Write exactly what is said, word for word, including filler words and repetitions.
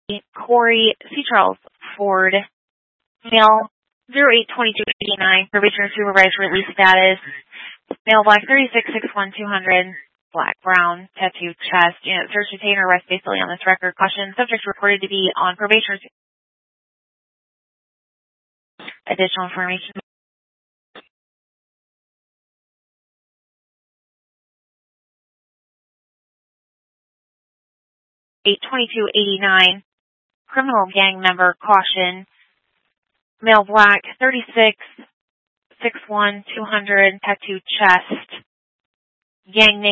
Corey C. Charles Ford, male, zero eight twenty-two eighty-nine, probation or supervised release status, male, black, thirty-six, six one, two hundred, black, brown, tattooed chest, unit search, detain, or arrest based on this record. Caution, subject reported to be on probation. Additional information. eight twenty-two eighty-nine, criminal gang member. Caution, male, black, thirty-six, six one, two hundred, tattooed chest, gang name.